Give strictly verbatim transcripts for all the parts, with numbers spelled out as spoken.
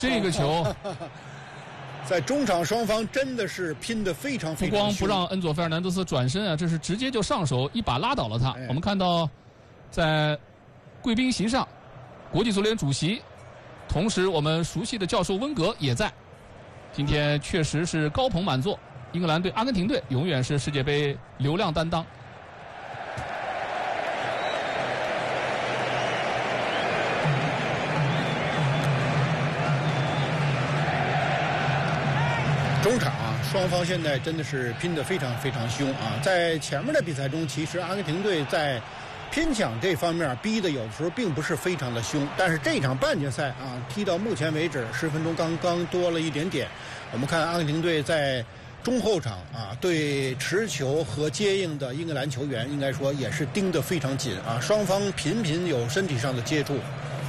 这个球。 在中场双方真的是拼得非常非常不光不让恩佐·费尔南德斯转身啊，这是直接就上手一把拉倒了他。哎、我们看到，在贵宾席上，国际足联主席，同时我们熟悉的教授温格也在。今天确实是高朋满座，英格兰队、阿根廷队永远是世界杯流量担当。 中场啊，双方现在真的是拼得非常非常凶啊！在前面的比赛中，其实阿根廷队在拼抢这方面逼的有的时候并不是非常的凶，但是这场半决赛啊，踢到目前为止十分钟刚刚多了一点点。我们看阿根廷队在中后场啊，对持球和接应的英格兰球员，应该说也是盯得非常紧啊，双方频频有身体上的接触。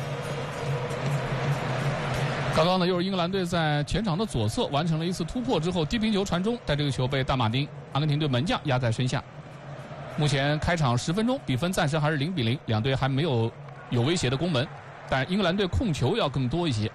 刚刚呢，又是英格兰队在前场的左侧完成了一次突破之后，低平球传中，但这个球被大马丁阿根廷队门将压在身下。目前开场十分钟，比分暂时还是零比零，两队还没有有威胁的攻门，但英格兰队控球要更多一些。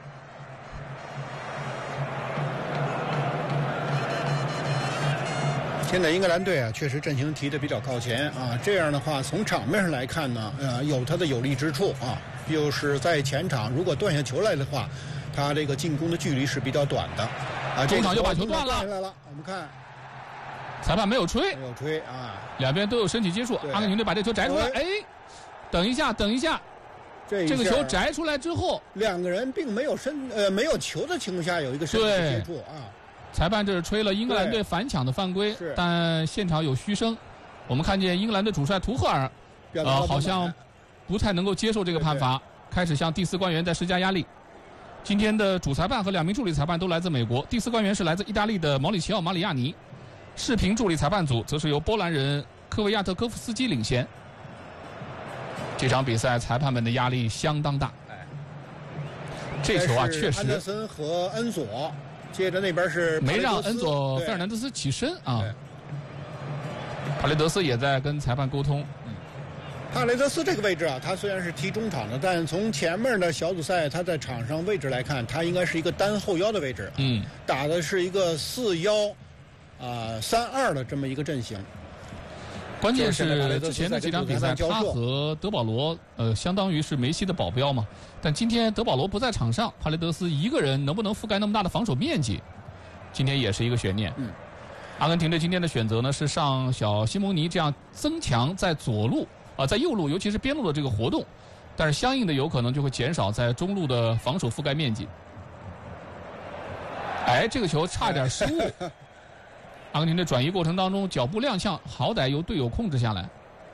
现在英格兰队啊，确实阵型提得比较靠前啊，这样的话，从场面上来看呢，呃，有它的有利之处啊，就是在前场如果断下球来的话。他这个进攻的距离是比较短的，啊， 中场就把球断了。 来了，我们看， 裁判没有吹， 没有吹啊， 两边都有身体接触。阿根廷队把这球摘出来，哎，等一下，等一下， 这这个球摘出来之后， 两个人并没有身呃没有球的情况下有一个身体接触啊。 裁判这是吹了英格兰队反抢的犯规，但现场有嘘声。我们看见英格兰队主帅图赫尔，呃，好像不太能够接受这个判罚，开始向第四官员在施加压力。今天的主裁判和两名助理裁判都来自美国，第四官员是来自意大利的毛里奇奥·马里亚尼，视频助理裁判组则是由波兰人科维亚特科夫斯基领衔。这场比赛裁判们的压力相当大。这球啊，确实。 安德森和恩佐，接着那边是没让恩佐·费尔南德斯起身啊。帕雷德斯也在跟裁判沟通。 帕雷德斯这个位置啊，他虽然是踢中场的，但从前面的小组赛他在场上位置来看，他应该是一个单后腰的位置。 嗯， 打的是一个四幺啊三二的这么一个阵型。 关键是之前的几场比赛，他和德保罗呃，相当于是梅西的保镖嘛。但今天德保罗不在场上，帕雷德斯一个人能不能覆盖那么大的防守面积，今天也是一个悬念。 嗯， 阿根廷队今天的选择呢是上小西蒙尼，这样增强在左路。啊，在右路，尤其是边路的这个活动，但是相应的有可能就会减少在中路的防守覆盖面积。哎，这个球差点失误。阿根廷队转移过程当中，脚步踉跄，好歹由队友控制下来。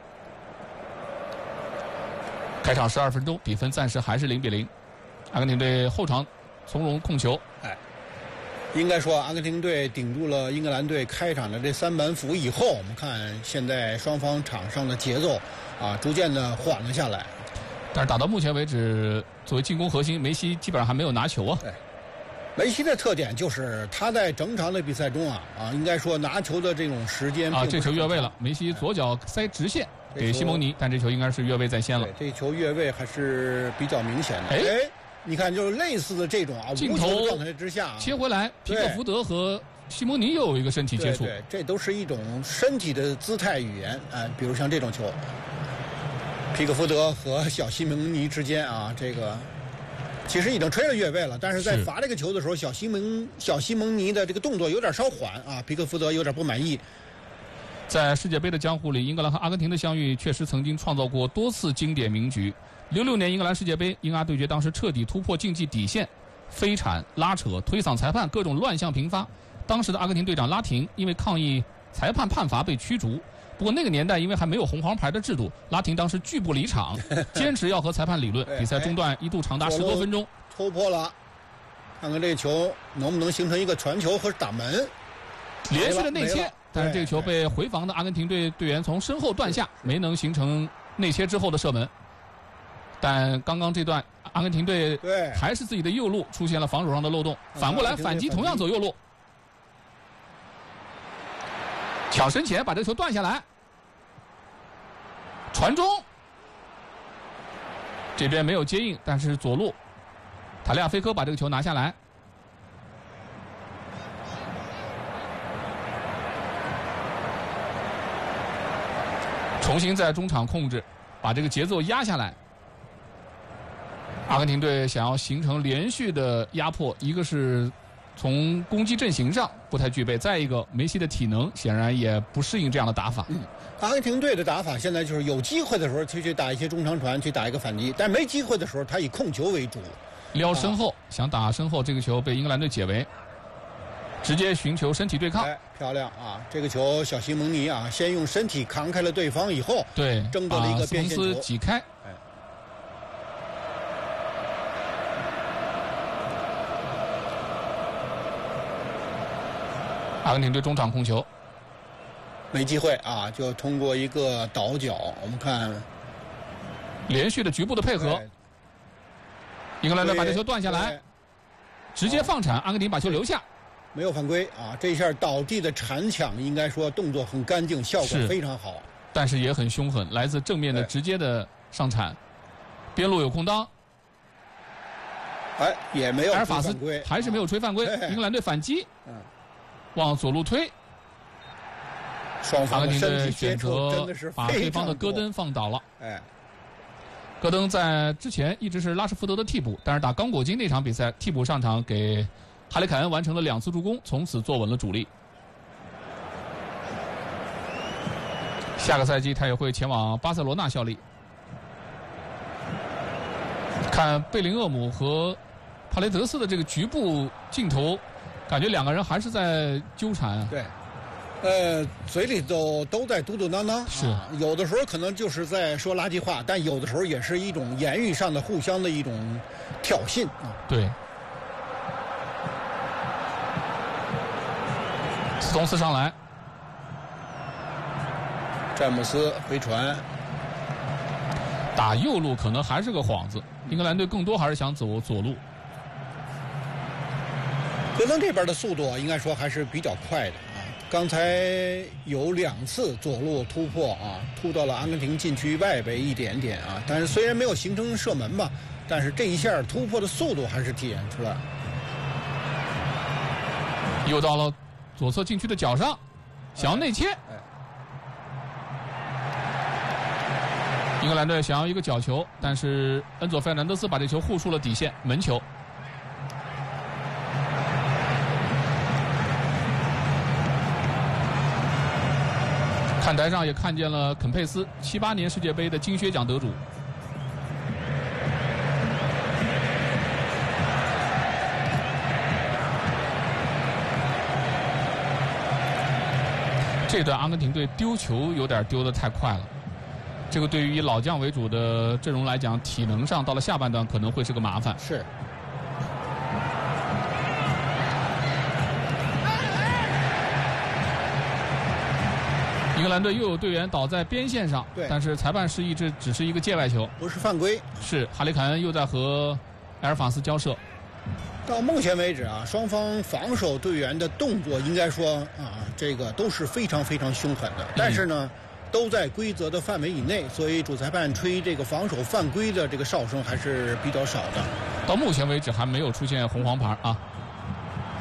开场十二分钟，比分暂时还是零比零。阿根廷队后场从容控球。 哎，应该说阿根廷队顶住了英格兰队开场的这三板斧以后，我们看现在双方场上的节奏啊，逐渐的缓了下来。 但是打到目前为止，作为进攻核心，梅西基本上还没有拿球啊。 对，梅西的特点就是他在整场的比赛中啊啊，应该说拿球的这种时间啊，这球越位了，梅西左脚塞直线给西蒙尼，但这球应该是越位在先了。 这球越位还是比较明显的。哎。哎你看，就是类似的这种啊， 镜头状态之下、啊、 切回来，皮克福德和西蒙尼又有一个身体接触， 对对，这都是一种身体的姿态语言啊、呃。比如像这种球，皮克福德和小西蒙尼之间啊，这个其实已经吹了越位了，但是在罚这个球的时候，小西蒙小西蒙尼的这个动作有点稍缓啊，皮克福德有点不满意。 在世界杯的江湖里，英格兰和阿根廷的相遇确实曾经创造过多次经典名局。六六年英格兰世界杯，英阿对决当时彻底突破竞技底线，飞铲、拉扯、推搡裁判，各种乱象频发。当时的阿根廷队长拉廷因为抗议裁判判罚被驱逐。不过那个年代因为还没有红黄牌的制度，拉廷当时拒不离场，坚持要和裁判理论。比赛中断一度长达十多分钟。 突破了，看看这个球能不能形成一个传球和打门。 连续的内切，但是这个球被回防的阿根廷队队员从身后断下，没能形成内切之后的射门。但刚刚这段阿根廷队还是自己的右路出现了防守上的漏洞，反过来反击同样走右路，抢身前把这个球断下来，传中，这边没有接应，但是左路塔利亚菲科把这个球拿下来，重新在中场控制，把这个节奏压下来。阿根廷队想要形成连续的压迫，一个是从攻击阵型上不太具备，再一个梅西的体能显然也不适应这样的打法。 嗯，阿根廷队的打法现在就是有机会的时候去去打一些中长传，去打一个反击，但没机会的时候他以控球为主。 撩身后、啊、想打身后，这个球被英格兰队解围，直接寻求身体对抗。 哎，漂亮啊！这个球小西蒙尼啊，先用身体扛开了对方以后， 对， 争夺了一个边线球， 把斯挤开。 哎， 阿根廷队中场控球， 没机会啊，就通过一个倒脚，我们看连续的局部的配合。英格兰队把这球断下来，直接放铲，阿根廷把球留下， 没有犯规啊！这一下倒地的铲抢，应该说动作很干净，效果非常好， 但是也很凶狠，来自正面的直接的上铲，边路有空当， 哎，也没有埃尔法斯规， 还是没有吹犯规， 啊、 英格兰队反击， 嗯， 往左路推， 双方的身体接触真的是把对方的戈登放倒了， 哎。 戈登在之前一直是拉什福德的替补，但是打刚果金那场比赛替补上场，给哈里凯恩完成了两次助攻，从此坐稳了主力。下个赛季他也会前往巴塞罗那效力。看贝林厄姆和帕雷德斯的这个局部镜头，感觉两个人还是在纠缠啊。 对。呃，嘴里都都在嘟嘟囔囔， 是、 啊、有的时候可能就是在说垃圾话，但有的时候也是一种言语上的互相的一种挑衅啊。 对，斯通斯上来， 詹姆斯回传， 打右路可能还是个幌子，英格兰队更多还是想走左路。 戈登这边的速度应该说还是比较快的。刚才有两次左路突破啊，突到了阿根廷禁区外围一点点啊，但是虽然没有形成射门吧，但是这一下突破的速度还是体现出来。 又到了左侧禁区的角上，想要内切。 哎哎、 英格兰队想要一个角球，但是恩佐费尔南德斯把这球护出了底线，门球。看台上也看见了肯佩斯，七八年世界杯的金靴奖得主。这段阿根廷队丢球有点丢得太快了，这个对于以老将为主的阵容来讲，体能上到了下半段可能会是个麻烦。 是。 英格兰队又有队员倒在边线上， 对， 但是裁判示意这只是一个界外球， 不是犯规。 是哈里凯恩又在和埃尔法斯交涉。 到目前为止啊，双方防守队员的动作应该说啊，这个都是非常非常凶狠的，但是呢，嗯、都在规则的范围以内，所以主裁判吹这个防守犯规的这个哨声还是比较少的。 到目前为止还没有出现红黄牌啊。